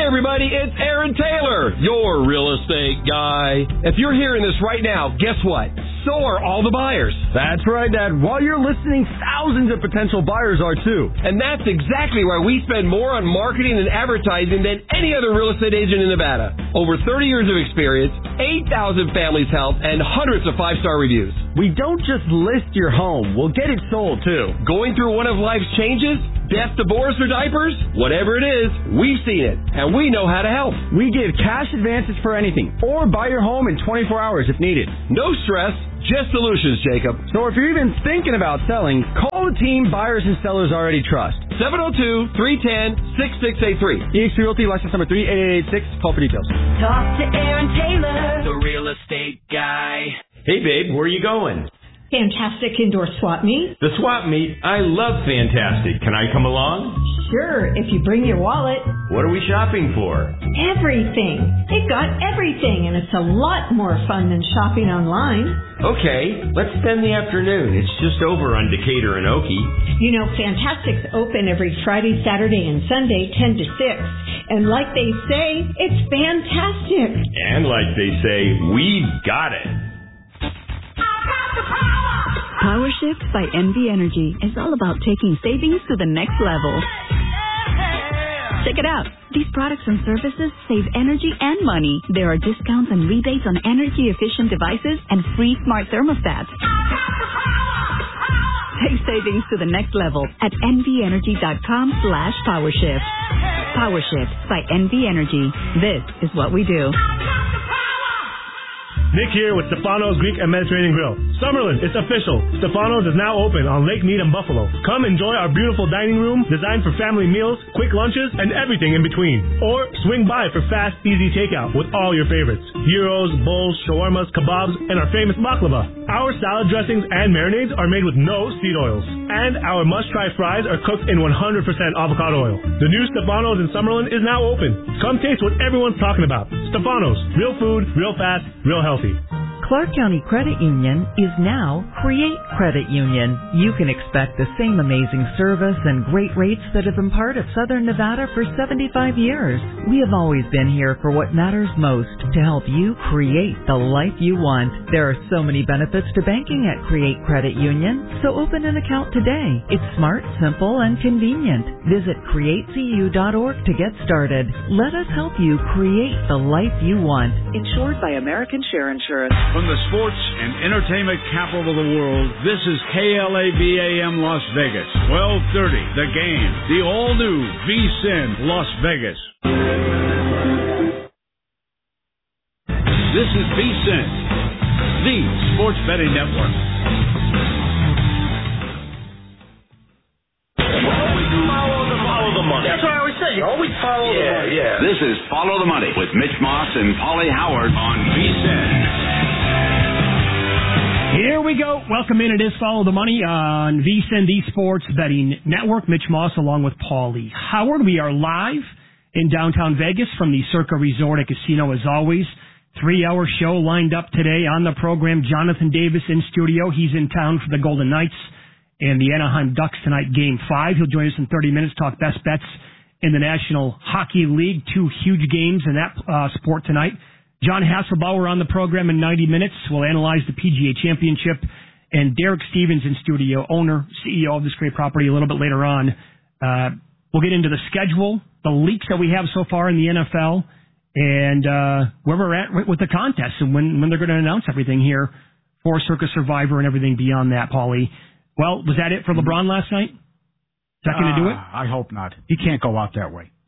everybody, it's Aaron Taylor, your real estate guy. If you're hearing this right now, guess what? So are all the buyers. That's right, Dad. While you're listening, thousands of potential buyers are too. And that's exactly why we spend more on marketing and advertising than any other real estate agent in Nevada. Over 30 years of experience, 8,000 families helped, and hundreds of 5-star reviews. We don't just list your home, we'll get it sold too. Going through one of life's changes? Death, divorce, or diapers? Whatever it is, we've seen it, and we know how to help. We give cash advances for anything, or buy your home in 24 hours if needed. No stress, just solutions, Jacob. So if you're even thinking about selling, call the team buyers and sellers already trust. 702-310-6683. EXP Realty, license number 38886. Call for details. Talk to Aaron Taylor, the real estate guy. Hey, babe, where are you going? Fantastic Indoor Swap Meet. The swap meet? I love Fantastic. Can I come along? Sure, if you bring your wallet. What are we shopping for? Everything. They've got everything, and it's a lot more fun than shopping online. Okay, let's spend the afternoon. It's just over on Decatur and Okie. You know, Fantastic's open every Friday, Saturday, and Sunday, 10 to 6. And like they say, it's fantastic. And like they say, we've got it. Power Shift by NV Energy is all about taking savings to the next level. Check it out. These products and services save energy and money. There are discounts and rebates on energy-efficient devices and free smart thermostats. Take savings to the next level at nvenergy.com/powershift. PowerShift by NV Energy. This is what we do. Nick here with Stefano's Greek and Mediterranean Grill. Summerlin, it's official. Stefano's is now open on Lake Mead and Buffalo. Come enjoy our beautiful dining room designed for family meals, quick lunches, and everything in between. Or swing by for fast, easy takeout with all your favorites. Gyros, bowls, shawarmas, kebabs, and our famous baklava. Our salad dressings and marinades are made with no seed oils. And our must-try fries are cooked in 100% avocado oil. The new Stefano's in Summerlin is now open. Come taste what everyone's talking about. Stefano's. Real food, real fast, real healthy. Clark County Credit Union is now Create Credit Union. You can expect the same amazing service and great rates that have been part of Southern Nevada for 75 years. We have always been here for what matters most, to help you create the life you want. There are so many benefits to banking at Create Credit Union, so open an account today. It's smart, simple, and convenient. Visit createcu.org to get started. Let us help you create the life you want. Insured by American Share Insurance. From the sports and entertainment capital of the world, this is KLABAM Las Vegas. 1230, The Game, the all-new VSiN Las Vegas. This is VSiN, the sports betting network. Follow the money. That's what I always say. You always follow the money. Yeah. This is Follow the Money with Mitch Moss and Paulie Howard on VSiN. Here we go. Welcome in. It is Follow the Money on VSiN, the Sports Betting Network. Mitch Moss along with Paulie Howard. We are live in downtown Vegas from the Circa Resort and Casino as always. 3-hour show lined up today on the program. Jonathan Davis in studio. He's in town for the Golden Knights and the Anaheim Ducks tonight, Game 5. He'll join us in 30 minutes, talk best bets in the National Hockey League. 2 huge games in that sport tonight. John Hasselbauer on the program in 90 minutes. We'll analyze the PGA Championship. And Derek Stevens in studio, owner, CEO of this great property, a little bit later on. We'll get into the schedule, the leaks that we have so far in the NFL, and where we're at with the contest and when they're going to announce everything here for Circa Survivor and everything beyond that, Paulie. Well, was that it for LeBron last night? Is that going to do it? I hope not. He can't go out that way.